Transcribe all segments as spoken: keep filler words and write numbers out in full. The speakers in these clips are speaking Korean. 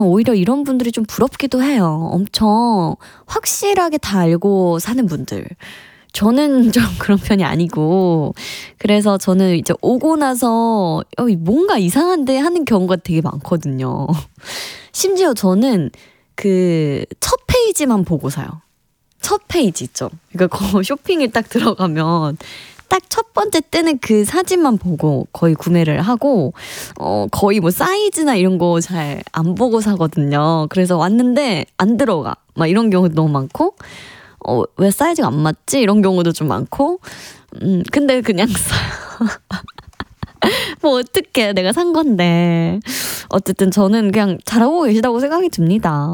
오히려 이런 분들이 좀 부럽기도 해요. 엄청 확실하게 다 알고 사는 분들. 저는 좀 그런 편이 아니고, 그래서 저는 이제 오고 나서 어, 뭔가 이상한데 하는 경우가 되게 많거든요. 심지어 저는 그 첫 페이지만 보고 사요. 첫 페이지 있죠. 그러니까 그 쇼핑에 딱 들어가면 딱 첫 번째 뜨는 그 사진만 보고 거의 구매를 하고, 어, 거의 뭐 사이즈나 이런 거 잘 안 보고 사거든요. 그래서 왔는데 안 들어가. 막 이런 경우도 너무 많고, 어, 왜 사이즈가 안 맞지? 이런 경우도 좀 많고, 음, 근데 그냥 사요. 뭐 어떡해. 내가 산 건데. 어쨌든 저는 그냥 잘하고 계시다고 생각이 듭니다.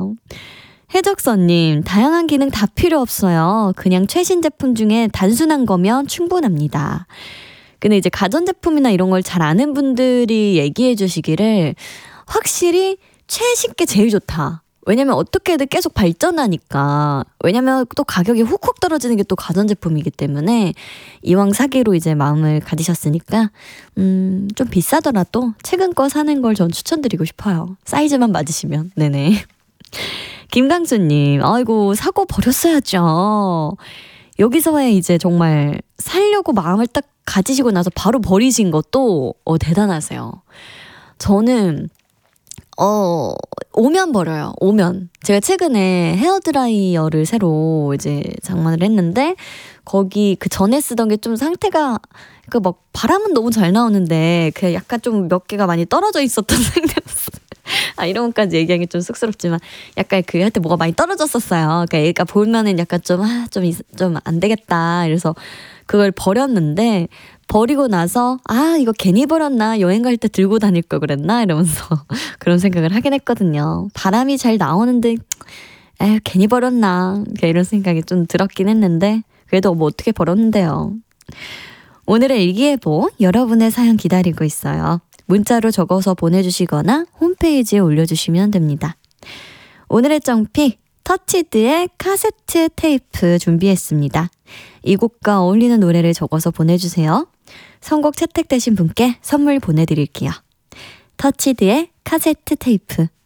해적선님, 다양한 기능 다 필요 없어요. 그냥 최신 제품 중에 단순한 거면 충분합니다. 근데 이제 가전제품이나 이런 걸 잘 아는 분들이 얘기해 주시기를 확실히 최신 게 제일 좋다. 왜냐면 어떻게든 계속 발전하니까. 왜냐면 또 가격이 훅훅 떨어지는 게 또 가전제품이기 때문에 이왕 사기로 이제 마음을 가지셨으니까 음, 좀 비싸더라도 최근 거 사는 걸 전 추천드리고 싶어요. 사이즈만 맞으시면. 네네. 김강수님, 아이고 사고 버렸어야죠. 여기서의 이제 정말 살려고 마음을 딱 가지시고 나서 바로 버리신 것도 어, 대단하세요. 저는 어, 오면 버려요. 오면. 제가 최근에 헤어드라이어를 새로 이제 장만을 했는데, 거기 그 전에 쓰던 게 좀 상태가, 그 막 바람은 너무 잘 나오는데, 그냥 약간 좀 몇 개가 많이 떨어져 있었던 상태였어요. 아, 이런 것까지 얘기하기 좀 쑥스럽지만, 약간 그 하여튼 뭐가 많이 떨어졌었어요. 그러니까 얘가 보면은 약간 좀, 아, 좀, 좀 안 되겠다. 이래서 그걸 버렸는데, 버리고 나서 아 이거 괜히 버렸나, 여행 갈 때 들고 다닐 걸 그랬나 이러면서 그런 생각을 하긴 했거든요. 바람이 잘 나오는데 에휴 괜히 버렸나 이런 생각이 좀 들었긴 했는데, 그래도 뭐 어떻게 버렸는데요. 오늘의 일기예보 여러분의 사연 기다리고 있어요. 문자로 적어서 보내주시거나 홈페이지에 올려주시면 됩니다. 오늘의 정피, 터치드의 카세트 테이프 준비했습니다. 이 곡과 어울리는 노래를 적어서 보내주세요. 선곡 채택되신 분께 선물 보내드릴게요. 터치드의 카세트 테이프.